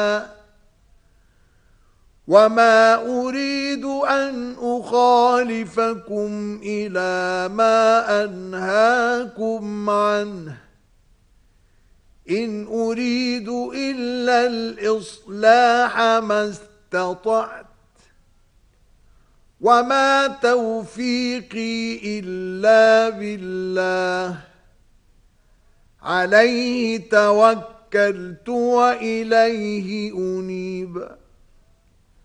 وما أريد أن أخالفكم إلى ما أنهاكم عنه إن أريد إلا الإصلاح ما استطعت وما توفيقي إلا بالله عليه توكلت وإليه أنيب